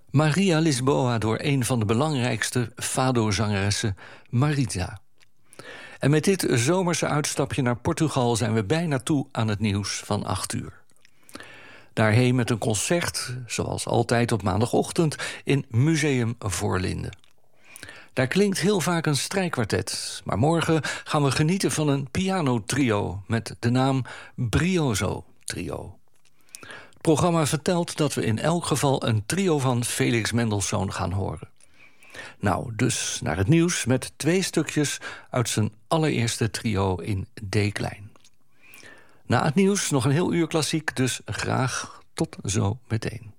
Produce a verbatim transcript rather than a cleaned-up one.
Maria Lisboa door een van de belangrijkste fado-zangeressen, Marisa. En met dit zomerse uitstapje naar Portugal zijn we bijna toe aan het nieuws van acht uur. Daarheen met een concert, zoals altijd op maandagochtend, in Museum Voorlinden. Daar klinkt heel vaak een strijkkwartet, maar morgen gaan we genieten van een pianotrio met de naam Brioso Trio. Het programma vertelt dat we in elk geval een trio van Felix Mendelssohn gaan horen. Nou, dus naar het nieuws met twee stukjes uit zijn allereerste trio in D-klein. Na het nieuws nog een heel uur klassiek, dus graag tot zo meteen.